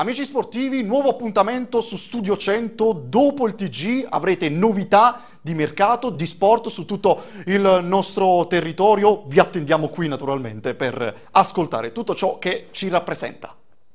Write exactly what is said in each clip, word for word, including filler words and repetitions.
Amici sportivi, nuovo appuntamento su Studio cento. Dopo il T G avrete novità di mercato, di sport su tutto il nostro territorio. Vi attendiamo qui naturalmente per ascoltare tutto ciò che ci rappresenta.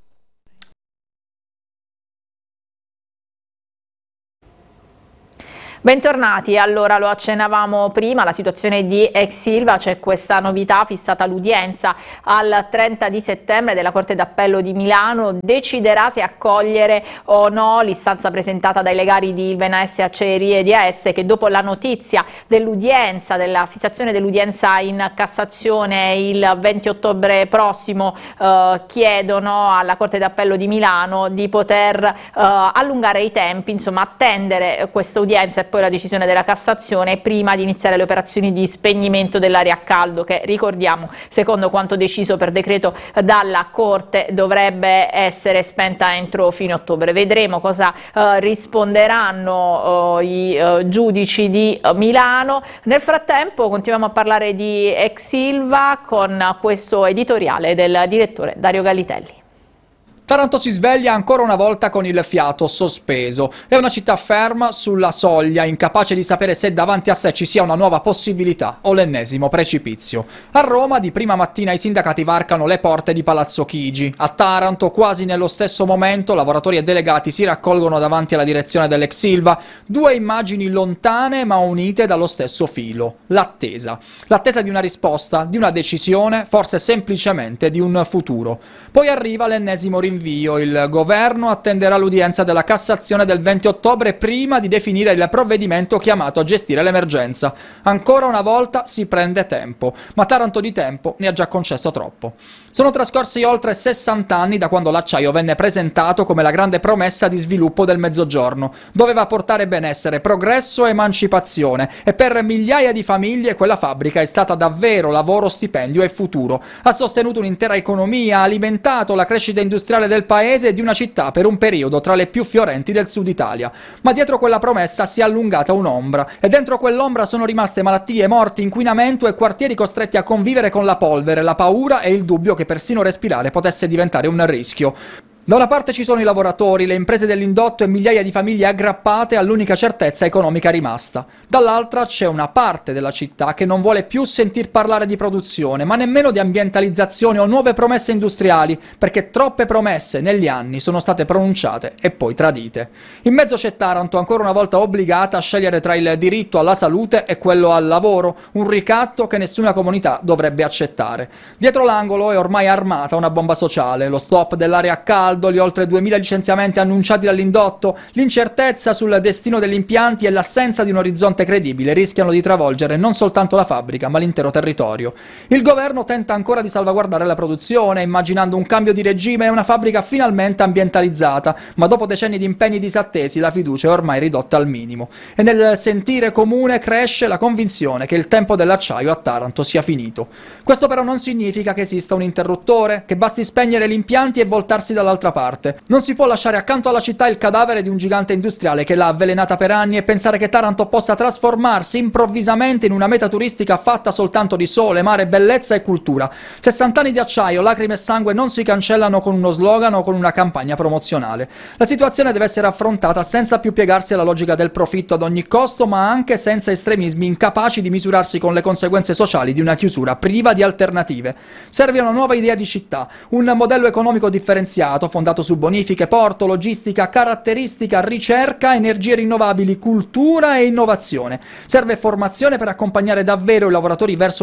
Bentornati, allora lo accennavamo prima, la situazione di ex Silva, c'è questa novità fissata l'udienza al trenta di settembre della Corte d'Appello di Milano, deciderà se accogliere o no l'istanza presentata dai legali di Ilvena S, Acciaierie di A S, che dopo la notizia dell'udienza, della fissazione dell'udienza in Cassazione il venti ottobre prossimo, eh, chiedono alla Corte d'Appello di Milano di poter eh, allungare i tempi, insomma attendere questa udienza e poi la decisione della Cassazione prima di iniziare le operazioni di spegnimento dell'aria a caldo che, ricordiamo, secondo quanto deciso per decreto dalla Corte, dovrebbe essere spenta entro fine ottobre. Vedremo cosa eh, risponderanno eh, i eh, giudici di eh, Milano. Nel frattempo continuiamo a parlare di ex Silva con questo editoriale del direttore Dario Gallitelli. Taranto si sveglia ancora una volta con il fiato sospeso. È una città ferma sulla soglia, incapace di sapere se davanti a sé ci sia una nuova possibilità o l'ennesimo precipizio. A Roma di prima mattina i sindacati varcano le porte di Palazzo Chigi. A Taranto, quasi nello stesso momento, lavoratori e delegati si raccolgono davanti alla direzione dell'ex Silva. Due immagini lontane ma unite dallo stesso filo. L'attesa. L'attesa di una risposta, di una decisione, forse semplicemente di un futuro. Poi arriva l'ennesimo rinvio. Il governo attenderà l'udienza della Cassazione del venti ottobre prima di definire il provvedimento chiamato a gestire l'emergenza. Ancora una volta si prende tempo, ma Taranto di tempo ne ha già concesso troppo. Sono trascorsi oltre sessanta anni da quando l'acciaio venne presentato come la grande promessa di sviluppo del Mezzogiorno. Doveva portare benessere, progresso e emancipazione, e per migliaia di famiglie quella fabbrica è stata davvero lavoro, stipendio e futuro. Ha sostenuto un'intera economia, ha alimentato la crescita industriale del paese e di una città per un periodo tra le più fiorenti del sud Italia. Ma dietro quella promessa si è allungata un'ombra, e dentro quell'ombra sono rimaste malattie, morti, inquinamento e quartieri costretti a convivere con la polvere, la paura e il dubbio che persino respirare potesse diventare un rischio. Da una parte ci sono i lavoratori, le imprese dell'indotto e migliaia di famiglie aggrappate all'unica certezza economica rimasta. Dall'altra c'è una parte della città che non vuole più sentir parlare di produzione, ma nemmeno di ambientalizzazione o nuove promesse industriali, perché troppe promesse negli anni sono state pronunciate e poi tradite. In mezzo c'è Taranto, ancora una volta obbligata a scegliere tra il diritto alla salute e quello al lavoro, un ricatto che nessuna comunità dovrebbe accettare. Dietro l'angolo è ormai armata una bomba sociale, lo stop dell'aria a caldo, gli oltre duemila licenziamenti annunciati dall'indotto, l'incertezza sul destino degli impianti e l'assenza di un orizzonte credibile rischiano di travolgere non soltanto la fabbrica ma l'intero territorio. Il governo tenta ancora di salvaguardare la produzione, immaginando un cambio di regime e una fabbrica finalmente ambientalizzata, ma dopo decenni di impegni disattesi la fiducia è ormai ridotta al minimo. E nel sentire comune cresce la convinzione che il tempo dell'acciaio a Taranto sia finito. Questo però non significa che esista un interruttore, che basti spegnere gli impianti e voltarsi dall'altra parte. Non si può lasciare accanto alla città il cadavere di un gigante industriale che l'ha avvelenata per anni e pensare che Taranto possa trasformarsi improvvisamente in una meta turistica fatta soltanto di sole, mare, bellezza e cultura. sessanta anni di acciaio, lacrime e sangue non si cancellano con uno slogan o con una campagna promozionale. La situazione deve essere affrontata senza più piegarsi alla logica del profitto ad ogni costo, ma anche senza estremismi incapaci di misurarsi con le conseguenze sociali di una chiusura priva di alternative. Serve una nuova idea di città, un modello economico differenziato fondato su bonifiche, porto, logistica, caratteristica, ricerca, energie rinnovabili, cultura e innovazione. Serve formazione per accompagnare davvero i lavoratori verso